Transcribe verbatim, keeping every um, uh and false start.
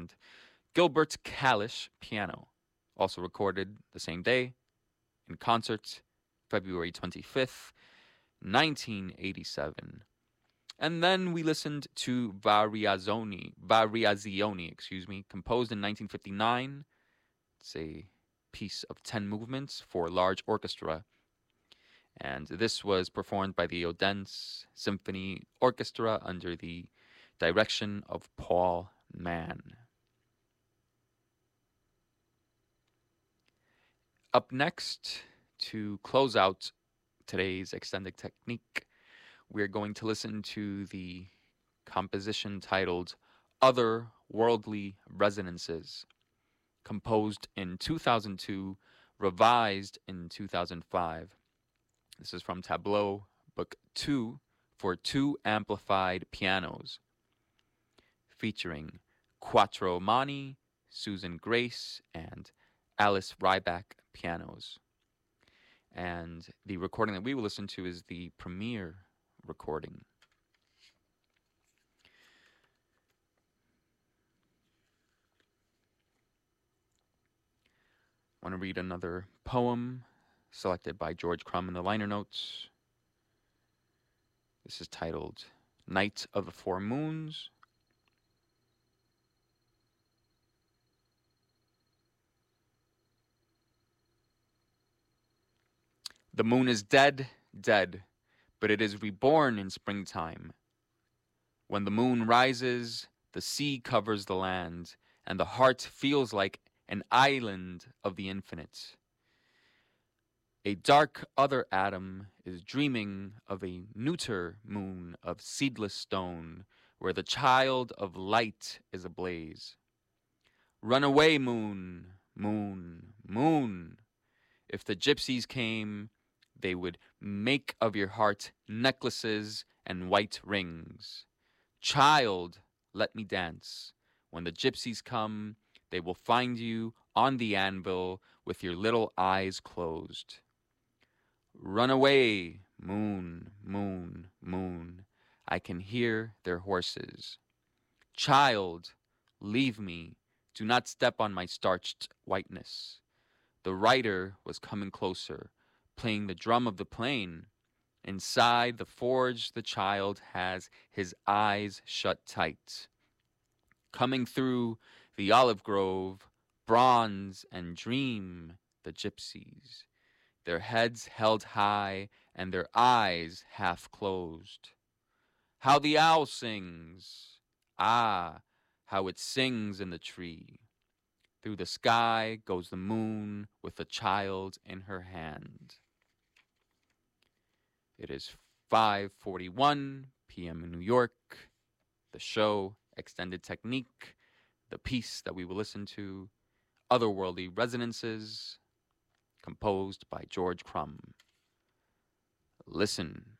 and Gilbert Kalish piano, also recorded the same day in concert, February twenty-fifth, nineteen eighty-seven. And then we listened to Variazioni, Variazioni, excuse me, composed in nineteen fifty-nine. It's a piece of ten movements for large orchestra. And this was performed by the Odense Symphony Orchestra under the direction of Paul Mann. Up next, to close out today's extended technique, we're going to listen to the composition titled Other Worldly Resonances, composed in two thousand two, revised in two thousand five. This is from Tableau, Book two, for two amplified pianos, featuring Quattro Mani, Susan Grace, and Alice Ryback pianos. And the recording that we will listen to is the premiere recording. I want to read another poem selected by George Crumb in the liner notes. This is titled Night of the Four Moons. The moon is dead, dead, but it is reborn in springtime. When the moon rises, the sea covers the land, and the heart feels like an island of the infinite. A dark other atom is dreaming of a neuter moon of seedless stone, where the child of light is ablaze. Run away, moon, moon, moon. If the gypsies came, they would make of your heart necklaces and white rings. Child, let me dance. When the gypsies come, they will find you on the anvil with your little eyes closed. Run away, moon, moon, moon. I can hear their horses. Child, leave me. Do not step on my starched whiteness. The rider was coming closer, playing the drum of the plain. Inside the forge, the child has his eyes shut tight. Coming through the olive grove, bronze and dream, the gypsies, their heads held high and their eyes half closed. How the owl sings! Ah, how it sings in the tree. Through the sky goes the moon with the child in her hand. It is five forty-one p.m. in New York. The show, Extended Technique, the piece that we will listen to, Otherworldly Resonances, composed by George Crumb. Listen.